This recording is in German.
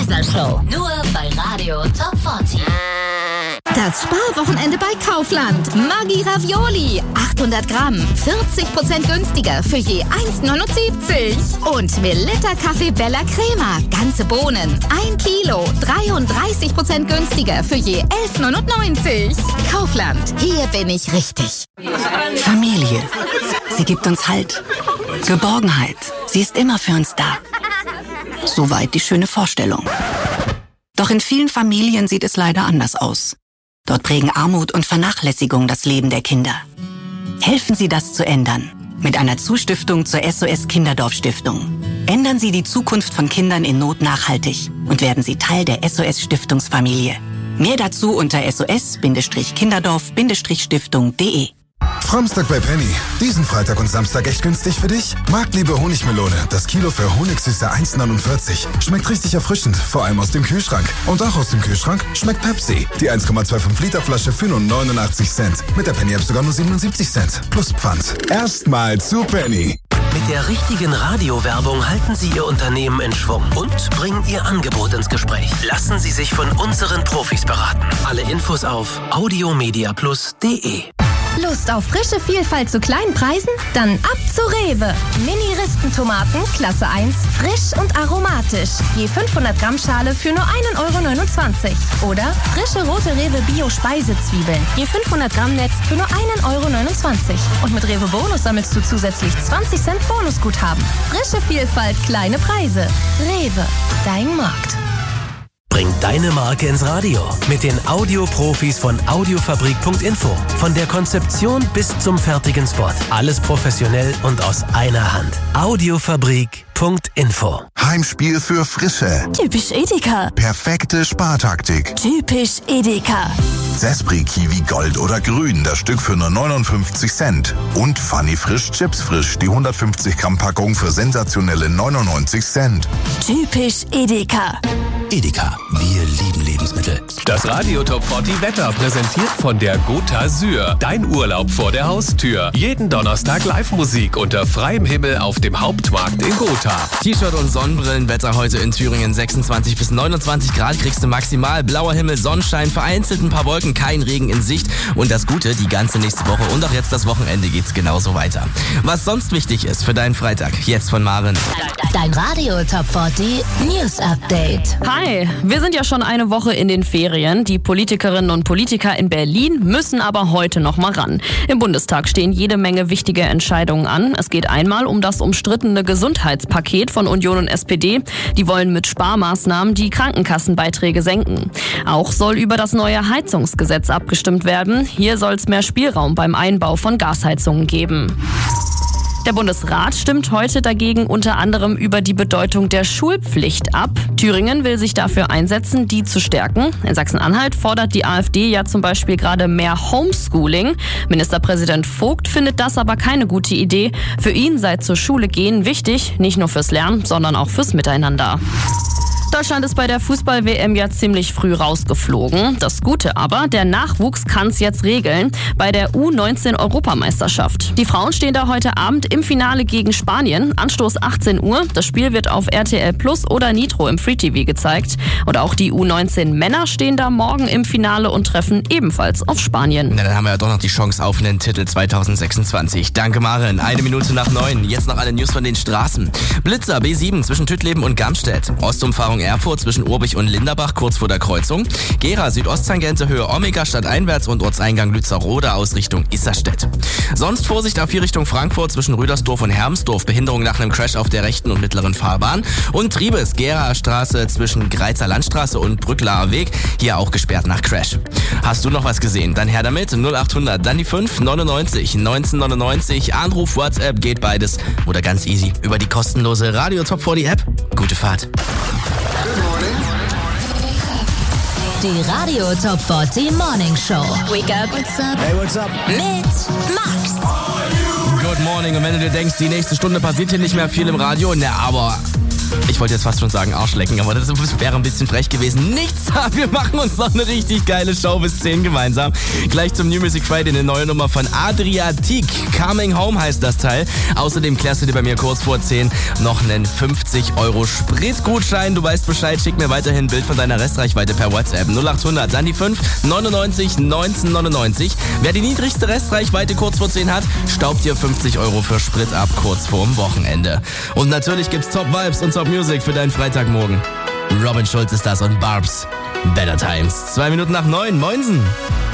Lasershow. Nur bei Radio Top 40. Das Sparwochenende bei Kaufland. Maggi Ravioli. 800 Gramm. 40% günstiger für je 1,79. Und Melitta Kaffee Bella Crema. Ganze Bohnen. 1 Kilo. 33% günstiger für je 11,99. Kaufland. Hier bin ich richtig. Familie. Sie gibt uns Halt. Geborgenheit. Sie ist immer für uns da. Soweit die schöne Vorstellung. Doch in vielen Familien sieht es leider anders aus. Dort prägen Armut und Vernachlässigung das Leben der Kinder. Helfen Sie, das zu ändern. Mit einer Zustiftung zur SOS Kinderdorf Stiftung. Ändern Sie die Zukunft von Kindern in Not nachhaltig und werden Sie Teil der SOS Stiftungsfamilie. Mehr dazu unter sos-kinderdorf-stiftung.de. Framstag bei Penny. Diesen Freitag und Samstag echt günstig für dich? Marktliebe Honigmelone. Das Kilo für Honigsüße 1,49. Schmeckt richtig erfrischend, vor allem aus dem Kühlschrank. Und auch aus dem Kühlschrank schmeckt Pepsi. Die 1,25 Liter Flasche für nur 89 Cent. Mit der Penny-App sogar nur 77 Cent. Plus Pfand. Erstmal zu Penny. Mit der richtigen Radiowerbung halten Sie Ihr Unternehmen in Schwung und bringen Ihr Angebot ins Gespräch. Lassen Sie sich von unseren Profis beraten. Alle Infos auf audiomediaplus.de. Lust auf frische Vielfalt zu kleinen Preisen? Dann ab zu Rewe. Mini-Rispentomaten, Klasse 1, frisch und aromatisch. Je 500 Gramm Schale für nur 1,29 €. Oder frische rote Rewe Bio-Speisezwiebeln. Je 500 Gramm Netz für nur 1,29 €. Und mit Rewe Bonus sammelst du zusätzlich 20 Cent Bonusguthaben. Frische Vielfalt, kleine Preise. Rewe, dein Markt. Bring deine Marke ins Radio mit den Audioprofis von Audiofabrik.info. Von der Konzeption bis zum fertigen Spot. Alles professionell und aus einer Hand. Audiofabrik.info. Heimspiel für Frische. Typisch Edeka. Perfekte Spartaktik. Typisch Edeka. Zespri Kiwi Gold oder Grün, das Stück für nur 59 Cent. Und Funny Frisch Chips Frisch, die 150 Gramm Packung für sensationelle 99 Cent. Typisch Edeka. Edeka, wir lieben Lebensmittel. Das Radio Top 40 Wetter präsentiert von der Gotha Syr. Dein Urlaub vor der Haustür. Jeden Donnerstag Live-Musik unter freiem Himmel auf dem Hauptmarkt in Gotha. T-Shirt und Sonnenbrillenwetter heute in Thüringen. 26 bis 29 Grad kriegst du maximal. Blauer Himmel, Sonnenschein, vereinzelt ein paar Wolken, kein Regen in Sicht. Und das Gute, die ganze nächste Woche und auch jetzt das Wochenende geht's genauso weiter. Was sonst wichtig ist für deinen Freitag, jetzt von Maren. Dein Radio Top 40 News Update. Hi, wir sind ja schon eine Woche in den Ferien. Die Politikerinnen und Politiker in Berlin müssen aber heute noch mal ran. Im Bundestag stehen jede Menge wichtige Entscheidungen an. Es geht einmal um das umstrittene Gesundheitspaket von Union und SPD. Die wollen mit Sparmaßnahmen die Krankenkassenbeiträge senken. Auch soll über das neue Heizungsgesetz abgestimmt werden. Hier soll es mehr Spielraum beim Einbau von Gasheizungen geben. Der Bundesrat stimmt heute dagegen unter anderem über die Bedeutung der Schulpflicht ab. Thüringen will sich dafür einsetzen, die zu stärken. In Sachsen-Anhalt fordert die AfD ja zum Beispiel gerade mehr Homeschooling. Ministerpräsident Vogt findet das aber keine gute Idee. Für ihn sei zur Schule gehen wichtig, nicht nur fürs Lernen, sondern auch fürs Miteinander. Deutschland ist bei der Fußball-WM ja ziemlich früh rausgeflogen. Das Gute aber, der Nachwuchs kann es jetzt regeln bei der U19-Europameisterschaft. Die Frauen stehen da heute Abend im Finale gegen Spanien. Anstoß 18 Uhr. Das Spiel wird auf RTL Plus oder Nitro im Free TV gezeigt. Und auch die U19-Männer stehen da morgen im Finale und treffen ebenfalls auf Spanien. Na, dann haben wir ja doch noch die Chance auf einen Titel 2026. Danke, Maren. 1:09. Jetzt noch alle News von den Straßen. Blitzer B7 zwischen Tüttleben und Gamstedt. Ostumfahrung Erfurt zwischen Urbich und Linderbach kurz vor der Kreuzung. Gera Südosttangente Höhe Omega stadteinwärts und Ortseingang Lützerrode aus Richtung Isserstedt. Sonst Vorsicht auf die Richtung Frankfurt zwischen Rüdersdorf und Hermsdorf. Behinderung nach einem Crash auf der rechten und mittleren Fahrbahn. Und Triebes Gera Straße zwischen Greizer Landstraße und Brücklaer Weg. Hier auch gesperrt nach Crash. Hast du noch was gesehen? Dann her damit. 0800, dann die 599 1999. Anruf, WhatsApp, geht beides. Oder ganz easy über die kostenlose Radio Top 40 App. Gute Fahrt. Die Radio Top 40 Morning Show. Wake up. What's up? Hey, what's up? Mit Max. Good morning. Und wenn du dir denkst, die nächste Stunde passiert hier nicht mehr viel im Radio, na aber Ich wollte jetzt fast schon sagen Arschlecken, aber das wäre ein bisschen frech gewesen. Nichts da, wir machen uns noch eine richtig geile Show bis 10 gemeinsam. Gleich zum New Music Friday eine neue Nummer von Adriatic. Coming Home heißt das Teil. Außerdem klärst du dir bei mir kurz vor 10 noch einen 50€ Spritgutschein. Du weißt Bescheid, schick mir weiterhin ein Bild von deiner Restreichweite per WhatsApp. 0800, dann die 5 99 19 99. Wer die niedrigste Restreichweite kurz vor 10 hat, staubt dir 50€ für Sprit ab kurz vorm Wochenende. Und natürlich gibt's Top Vibes und Top Music für deinen Freitagmorgen. Robin Schulz ist das und Barbs. Better Times. 2 Minuten nach 9. Moinsen.